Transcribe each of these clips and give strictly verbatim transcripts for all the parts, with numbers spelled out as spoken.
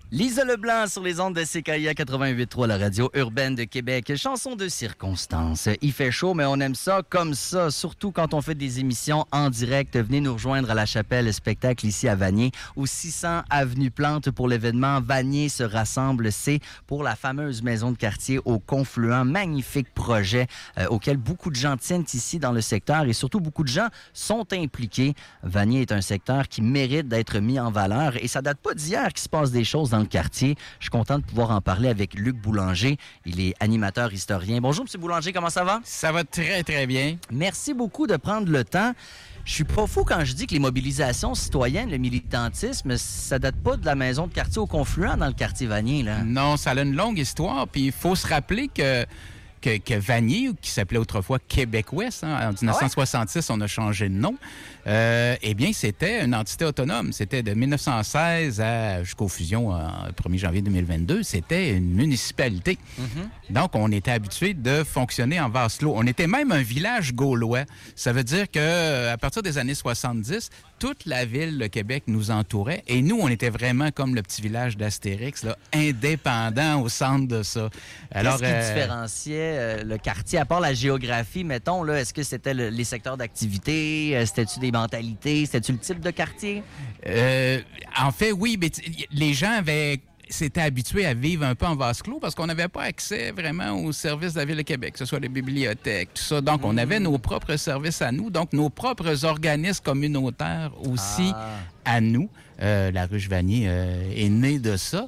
Lisa Leblanc sur les ondes de C K I A quatre-vingt-huit trois, la radio urbaine de Québec. Chanson de circonstance. Il fait chaud, mais on aime ça comme ça, surtout quand on fait des émissions en direct. Venez nous rejoindre à la Chapelle Spectacle ici à Vanier, au six cents avenue Plante pour l'événement Vanier se rassemble. C'est pour la fameuse maison de quartier au Confluent. Magnifique projet euh, auquel beaucoup de gens tiennent ici dans le secteur et surtout beaucoup de gens sont impliqués. Vanier est un secteur qui mérite d'être mis en valeur et ça date pas d'hier qu'il se passe des choses dans le quartier. Je suis content de pouvoir en parler avec Luc Boulanger. Il est animateur historien. Bonjour, M. Boulanger, comment ça va? Ça va très, très bien. Merci beaucoup de prendre le temps. Je suis pas fou quand je dis que les mobilisations citoyennes, le militantisme, ça date pas de la maison de quartier au Confluent dans le quartier Vanier, là. Non, ça a une longue histoire. Puis il faut se rappeler que Que, que Vanier, qui s'appelait autrefois Québec-Ouest, hein, en dix-neuf cent soixante-six, on a changé de nom, euh, eh bien, c'était une entité autonome. C'était de mille neuf cent seize à, jusqu'aux fusions en premier janvier deux mille vingt-deux, c'était une municipalité. Mm-hmm. Donc, on était habitué de fonctionner en vase clos. On était même un village gaulois. Ça veut dire qu'à partir des années soixante-dix, toute la ville de Québec nous entourait et nous, on était vraiment comme le petit village d'Astérix, là, indépendant au centre de ça. Alors, qu'est-ce qui euh... différenciait le quartier, à part la géographie, mettons, là, est-ce que c'était le, les secteurs d'activité? C'était-tu des mentalités? C'était-tu le type de quartier? Euh, en fait, oui, mais les gens avaient... s'étaient habitués à vivre un peu en vase clos parce qu'on n'avait pas accès vraiment aux services de la Ville de Québec, que ce soit les bibliothèques, tout ça. Donc, mmh. on avait nos propres services à nous, donc nos propres organismes communautaires aussi ah. à nous. Euh, la Ruche Vanier euh, est née de ça.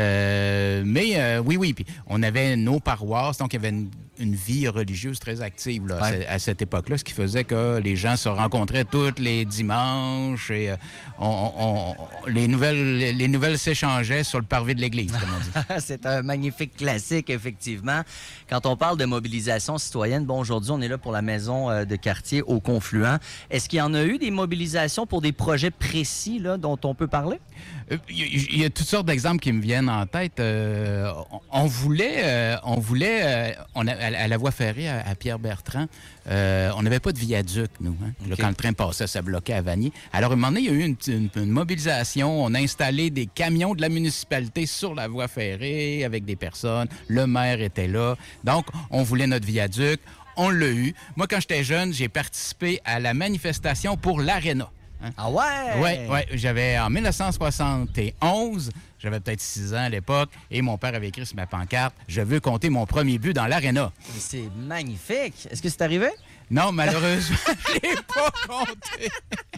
Euh, mais euh, oui, oui, puis on avait nos paroisses, donc il y avait une, une vie religieuse très active là, ouais. à, à cette époque-là, ce qui faisait que les gens se rencontraient tous les dimanches et euh, on, on, on, les nouvelles les, les nouvelles s'échangeaient sur le parvis de l'église, comme on dit. C'est un magnifique classique, effectivement. Quand on parle de mobilisation citoyenne, bon, aujourd'hui, on est là pour la maison euh, de quartier au Confluent. Est-ce qu'il y en a eu des mobilisations pour des projets précis là, dont on peut parler? Il euh, y, y a toutes sortes d'exemples qui me viennent en tête. Euh, on, on voulait, euh, on voulait, euh, on a, à la voie ferrée à, à Pierre-Bertrand, euh, on n'avait pas de viaduc, nous. Hein? Okay. Là, quand le train passait, ça bloquait à Vanier. Alors, à un moment donné, il y a eu une, une, une mobilisation. On a installé des camions de la municipalité sur la voie ferrée avec des personnes. Le maire était là. Donc, on voulait notre viaduc. On l'a eu. Moi, quand j'étais jeune, j'ai participé à la manifestation pour l'Aréna. Hein? Ah ouais? Oui, ouais. J'avais, en dix-neuf cent soixante et onze, j'avais peut-être six ans à l'époque, et mon père avait écrit sur ma pancarte « Je veux compter mon premier but dans l'Aréna ». C'est magnifique. Est-ce que c'est arrivé? Non, malheureusement, je ne l'ai pas compté.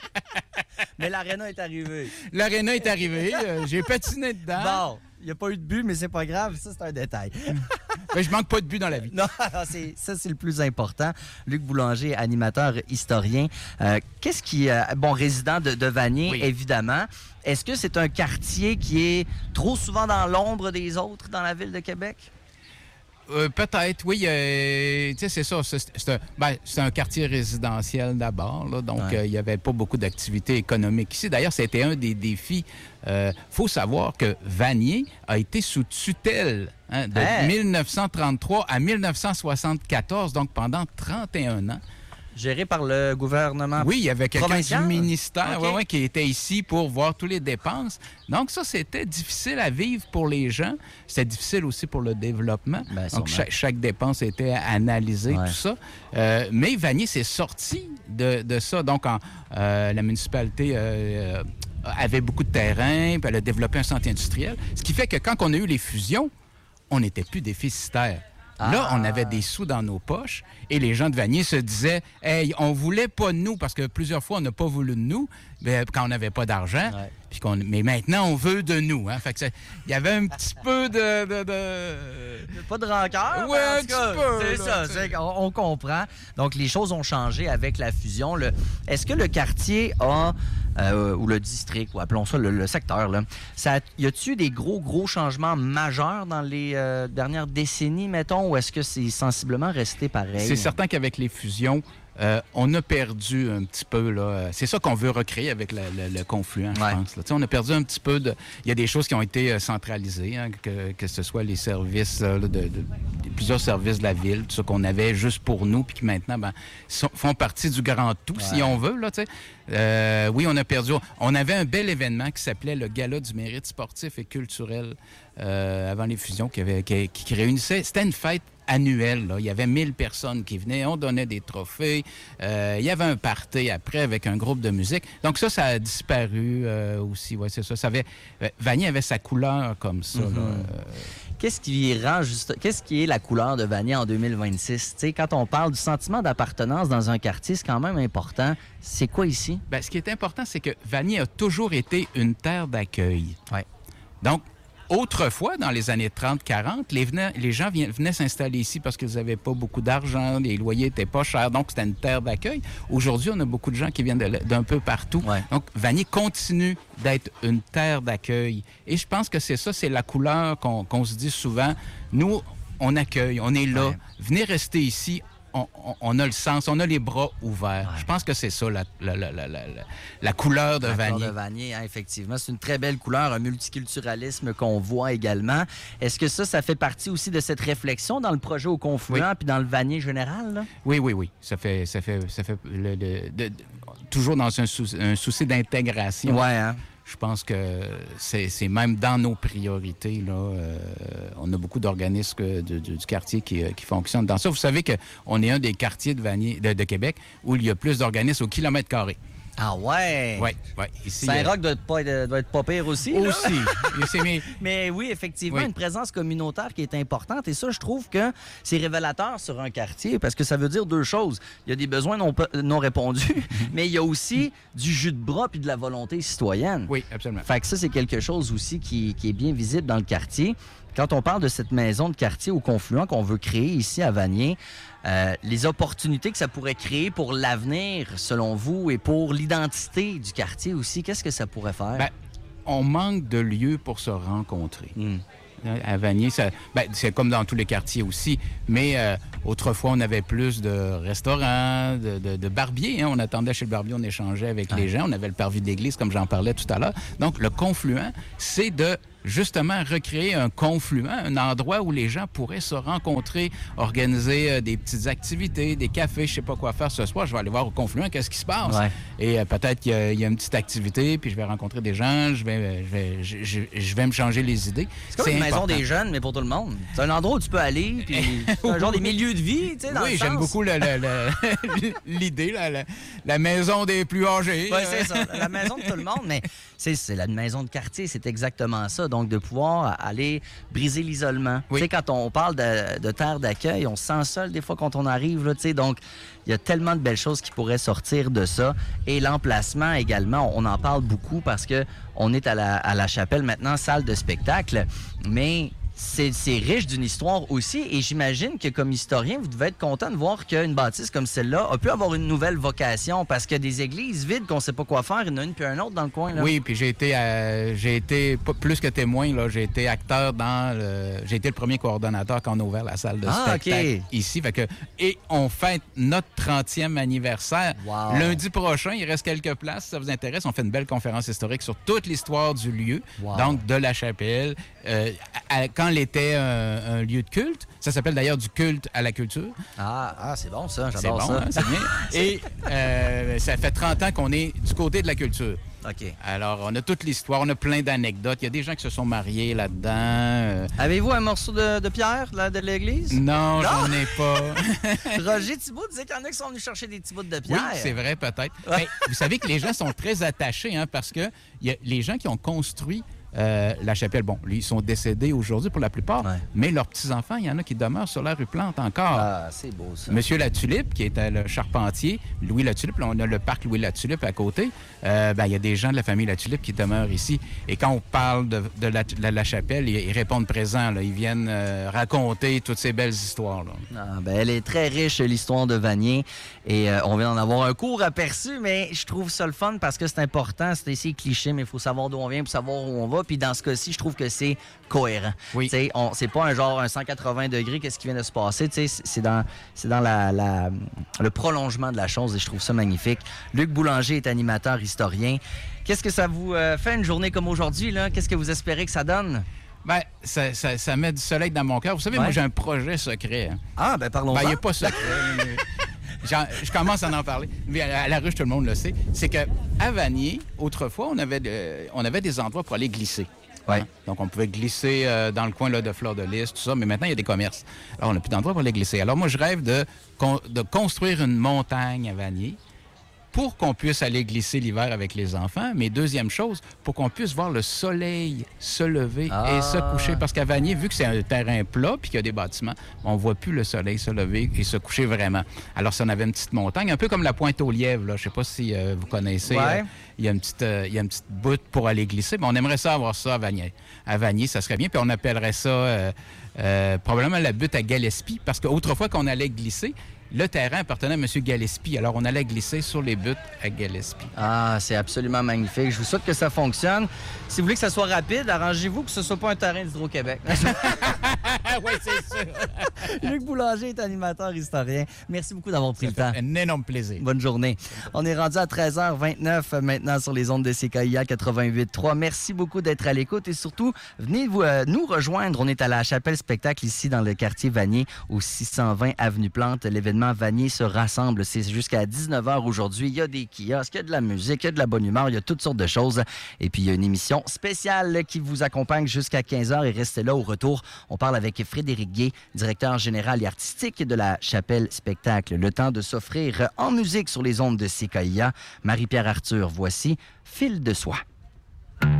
Mais l'Aréna est arrivée. L'Aréna est arrivée. Euh, j'ai patiné dedans. Bon, il n'y a pas eu de but, mais c'est pas grave. Ça, c'est un détail. Mais je manque pas de but dans la vie. Non, c'est, ça, c'est le plus important. Luc Boulanger, animateur historien. Euh, qu'est-ce qui... Euh, bon, résident de, de Vanier, oui. évidemment. Est-ce que c'est un quartier qui est trop souvent dans l'ombre des autres dans la ville de Québec? Euh, peut-être, oui. Euh, tu sais, c'est ça. C'est, c'est, un, ben, c'est un quartier résidentiel d'abord, là, donc il ouais. n'y euh, avait pas beaucoup d'activités économiques ici. D'ailleurs, c'était un des défis. Il euh, faut savoir que Vanier a été sous tutelle hein, de hey. dix-neuf cent trente-trois à dix-neuf cent soixante-quatorze, donc pendant trente et un ans. Géré par le gouvernement provincial? Oui, il y avait quelqu'un du ministère okay. ouais, ouais, qui était ici pour voir toutes les dépenses. Donc ça, c'était difficile à vivre pour les gens. C'était difficile aussi pour le développement. Ben, Donc chaque, chaque dépense était analysée, ouais. tout ça. Euh, mais Vanier s'est sorti de, de ça. Donc en, euh, la municipalité euh, avait beaucoup de terrain, puis elle a développé un centre industriel. Ce qui fait que quand on a eu les fusions, on n'était plus déficitaire. Ah. Là, on avait des sous dans nos poches et les gens de Vanier se disaient « Hey, on voulait pas de nous parce que plusieurs fois, on n'a pas voulu de nous ben, quand on n'avait pas d'argent. Ouais. Puis qu'on, mais maintenant, on veut de nous. Hein? » Fait que il y avait un petit peu de... de, de... Pas de rancœur, oui, un petit peu. C'est là, ça, c'est, on, on comprend. Donc, les choses ont changé avec la fusion. Le, est-ce que le quartier a, euh, ou le district, ou appelons ça le, le secteur, là, ça, y a-t-il eu des gros, gros changements majeurs dans les euh, dernières décennies, mettons, ou est-ce que c'est sensiblement resté pareil? C'est certain qu'avec les fusions, Euh, on a perdu un petit peu, là. C'est ça qu'on veut recréer avec le, le, le Confluent, je ouais. pense. Là. On a perdu un petit peu de... Il y a des choses qui ont été centralisées, hein, que, que ce soit les services, là, de, de, de, plusieurs services de la ville, tout ça qu'on avait juste pour nous, puis qui maintenant ben, sont, font partie du grand tout, ouais. si on veut, là, tu sais. Euh, oui, on a perdu... On avait un bel événement qui s'appelait le Gala du mérite sportif et culturel euh, avant les fusions qui, avait, qui, qui réunissait... C'était une fête annuel. Là. Il y avait mille personnes qui venaient, on donnait des trophées. Euh, il y avait un party après avec un groupe de musique. Donc ça, ça a disparu euh, aussi. Ouais, c'est ça. ça avait, euh, Vanier avait sa couleur comme ça. Mm-hmm. Là. Euh... Qu'est-ce qui rend juste... Qu'est-ce qui est la couleur de Vanier en deux mille vingt-six? T'sais, quand on parle du sentiment d'appartenance dans un quartier, c'est quand même important. C'est quoi ici? Bien, ce qui est important, c'est que Vanier a toujours été une terre d'accueil. Ouais. Donc, autrefois, dans les années trente quarante, les, venaient, les gens venaient, venaient s'installer ici parce qu'ils n'avaient pas beaucoup d'argent, les loyers n'étaient pas chers, donc c'était une terre d'accueil. Aujourd'hui, on a beaucoup de gens qui viennent de, d'un peu partout. Ouais. Donc, Vanier continue d'être une terre d'accueil. Et je pense que c'est ça, c'est la couleur qu'on, qu'on se dit souvent. Nous, on accueille, on est là. Ouais. Venez rester ici. On, on, on a le sens, on a les bras ouverts. Ouais. Je pense que c'est ça, la, la, la, la, la, la couleur de la Vanier. La couleur de Vanier, hein, effectivement. C'est une très belle couleur, un multiculturalisme qu'on voit également. Est-ce que ça, ça fait partie aussi de cette réflexion dans le projet au Confluent oui. puis dans le Vanier général? Là? Oui, oui, oui. Ça fait, ça fait, ça fait le, le, de, de, toujours dans un, sou, un souci d'intégration. Oui, hein? Je pense que c'est, c'est même dans nos priorités. Là, euh, on a beaucoup d'organismes de, de, du quartier qui, qui fonctionnent dans ça. Vous savez qu'on est un des quartiers de, Vanier, de, de Québec où il y a plus d'organismes au kilomètre carré. Ah ouais? Oui, oui. Ici, Saint-Roch doit être pas, doit être pas pire aussi. Aussi. mes... Mais oui, effectivement, oui. Une présence communautaire qui est importante. Et ça, je trouve que c'est révélateur sur un quartier parce que ça veut dire deux choses. Il y a des besoins non, non répondus, mais il y a aussi du jus de bras puis de la volonté citoyenne. Oui, absolument. Fait que ça, c'est quelque chose aussi qui, qui est bien visible dans le quartier. Quand on parle de cette maison de quartier au Confluent qu'on veut créer ici à Vanier, euh, les opportunités que ça pourrait créer pour l'avenir, selon vous, et pour l'identité du quartier aussi, qu'est-ce que ça pourrait faire? Bien, on manque de lieux pour se rencontrer. Mm. À Vanier, ça, ben, c'est comme dans tous les quartiers aussi, mais euh, autrefois, on avait plus de restaurants, de, de, de barbiers. Hein. On attendait chez le barbier, on échangeait avec ouais. les gens. On avait le parvis de l'église, comme j'en parlais tout à l'heure. Donc, le Confluent, c'est de justement recréer un confluent, un endroit où les gens pourraient se rencontrer, organiser euh, des petites activités, des cafés, je sais pas quoi faire ce soir, je vais aller voir au Confluent, qu'est-ce qui se passe? Ouais. Et euh, peut-être qu'il y a, il y a une petite activité, puis je vais rencontrer des gens, je vais, je vais, je, je, je vais me changer les idées. C'est comme c'est une important. Maison des jeunes, mais pour tout le monde. C'est un endroit où tu peux aller, puis c'est un genre des milieux de vie, tu sais, dans oui, le j'aime sens. beaucoup le, le, le, l'idée, la, la, la maison des plus âgés. Oui, c'est ça, la maison de tout le monde, mais c'est, c'est la maison de quartier, c'est exactement ça. Donc, de pouvoir aller briser l'isolement. Oui. Tu sais, quand on parle de, de terre d'accueil, on se sent seul des fois quand on arrive, là, tu sais, donc il y a tellement de belles choses qui pourraient sortir de ça. Et l'emplacement également, on en parle beaucoup parce que on est à la, à la Chapelle maintenant, salle de spectacle, mais c'est, c'est riche d'une histoire aussi. Et j'imagine que comme historien, vous devez être content de voir qu'une bâtisse comme celle-là a pu avoir une nouvelle vocation parce qu'il y a des églises vides qu'on ne sait pas quoi faire. Il y en a une puis un autre dans le coin. Là. Oui, puis j'ai été, euh, j'ai été plus que témoin. Là, j'ai été acteur dans... Le, j'ai été le premier coordonnateur quand on a ouvert la salle de ah, spectacle okay. ici. Fait que, et on fête notre trentième anniversaire. Wow. Lundi prochain, il reste quelques places. Si ça vous intéresse, on fait une belle conférence historique sur toute l'histoire du lieu, wow. donc de la chapelle. Euh, à, à, quand l'était un, un lieu de culte, ça s'appelle d'ailleurs du culte à la culture. Ah, ah c'est bon ça, j'adore c'est bon, ça. Hein, c'est bien. Et euh, ça fait trente ans qu'on est du côté de la culture. OK. Alors, on a toute l'histoire, on a plein d'anecdotes. Il y a des gens qui se sont mariés là-dedans. Euh... Avez-vous un morceau de, de pierre là, de l'église? Non, non? j'en ai pas. Roger Thibault disait qu'il y en a qui sont venus chercher des petits bouts de pierre. Oui, c'est vrai, peut-être. Ouais. Mais vous savez que les gens sont très attachés, hein, parce que y a les gens qui ont construit Euh, la chapelle, bon, ils sont décédés aujourd'hui pour la plupart, ouais. mais leurs petits-enfants, il y en a qui demeurent sur la rue Plante encore. Ah, c'est beau ça. Monsieur Latulippe, qui était le charpentier, Louis Latulippe, là, on a le parc Louis Latulippe à côté, euh, ben, il y a des gens de la famille Latulippe qui demeurent ici. Et quand on parle de, de, la, de la chapelle, ils, ils répondent présents, là. Ils viennent euh, raconter toutes ces belles histoires. Là. Ah, ben, elle est très riche, l'histoire de Vanier, et euh, on vient d'en avoir un court aperçu, mais je trouve ça le fun parce que c'est important, c'est ici cliché, mais il faut savoir d'où on vient pour savoir où on va. puis dans ce cas-ci, je trouve que c'est cohérent. Oui. On, c'est pas un genre un cent quatre-vingts degrés, qu'est-ce qui vient de se passer, c'est dans, c'est dans la, la, le prolongement de la chose et je trouve ça magnifique. Luc Boulanger est animateur, historien. Qu'est-ce que ça vous euh, fait une journée comme aujourd'hui, là? Qu'est-ce que vous espérez que ça donne? Bien, ça, ça, ça met du soleil dans mon cœur. Vous savez, ouais. moi, j'ai un projet secret. Hein. Ah, ben parlons-en. Ben, il n'est pas secret. mais... Je commence à en parler. Mais à la ruche, tout le monde le sait. C'est qu'à Vanier, autrefois, on avait, de, on avait des endroits pour aller glisser. Ouais. Hein? Donc, on pouvait glisser euh, dans le coin là, de Fleur-de-Lys, tout ça. Mais maintenant, il y a des commerces. Alors, on n'a plus d'endroit pour aller glisser. Alors, moi, je rêve de, de construire une montagne à Vanier pour qu'on puisse aller glisser l'hiver avec les enfants. Mais deuxième chose, pour qu'on puisse voir le soleil se lever ah. et se coucher. Parce qu'à Vanier, vu que c'est un terrain plat puis qu'il y a des bâtiments, on ne voit plus le soleil se lever et se coucher vraiment. Alors, si on avait une petite montagne, un peu comme la Pointe aux Lièvres, là, je ne sais pas si euh, vous connaissez, ouais. euh, il y a une petite, euh, il y a une petite butte pour aller glisser. Mais on aimerait ça avoir ça à Vanier. À Vanier, ça serait bien. Puis on appellerait ça euh, euh, probablement la butte à Gillespie. Parce qu'autrefois, qu'on allait glisser, le terrain appartenait à M. Gillespie. Alors, on allait glisser sur les buttes à Gillespie. Ah, c'est absolument magnifique. Je vous souhaite que ça fonctionne. Si vous voulez que ça soit rapide, arrangez-vous que ce ne soit pas un terrain d'Hydro-Québec. Oui, c'est sûr. Luc Boulanger est animateur historien. Merci beaucoup d'avoir pris ça le temps. Un énorme plaisir. Bonne journée. On est rendu à treize heures vingt-neuf maintenant sur les ondes de C K I A quatre-vingt-huit trois. Merci beaucoup d'être à l'écoute et surtout, venez vous, euh, nous rejoindre. On est à la Chapelle Spectacle ici dans le quartier Vanier au six cent vingt Avenue Plante. L'événement Vanier se rassemble. C'est jusqu'à dix-neuf heures aujourd'hui. Il y a des kiosques, il y a de la musique, il y a de la bonne humeur, il y a toutes sortes de choses. Et puis, il y a une émission spéciale qui vous accompagne jusqu'à quinze heures et restez là au retour. On parle avec Frédéric Gay, directeur général et artistique de la Chapelle Spectacle. Le temps de s'offrir en musique sur les ondes de C K I A. Marie-Pierre Arthur, voici Fil de soie.